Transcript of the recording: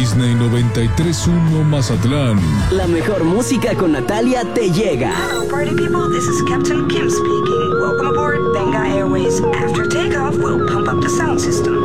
Disney 93.1 Mazatlán. La mejor música con Natalia te llega. Hello, party people. This is Captain Kim speaking. Welcome aboard Benga Airways. After takeoff, we'll pump up the sound system.